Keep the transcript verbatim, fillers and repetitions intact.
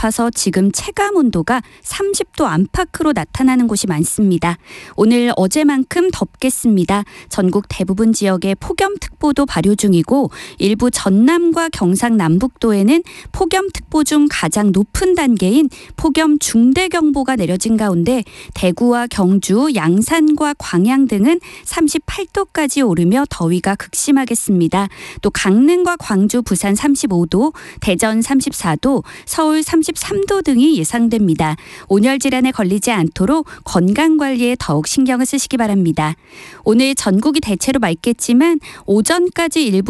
높아서 지금 체감 온도가 삼십 도 안팎으로 나타나는 곳이 많습니다. 오늘 어제만큼 덥겠습니다. 전국 대부분 지역에 폭염특보도 발효 중이고 일부 전남과 경상 남북도에는 폭염특보 중 가장 높은 단계인 폭염 중대경보가 내려진 가운데 대구와 경주, 양산과 광양 등은 삼십팔 도까지 오르며 더위가 극심하겠습니다. 또 강릉과 광주, 부산 삼십오 도, 대전 삼십사 도, 서울 삼십삼 도 등이 예상됩니다. 온열 질환에 걸리지 않도록 건강관리에 더욱 신경을 쓰시기 바랍니다. 오늘 전국이 대체로 맑겠지만 오전까지 일부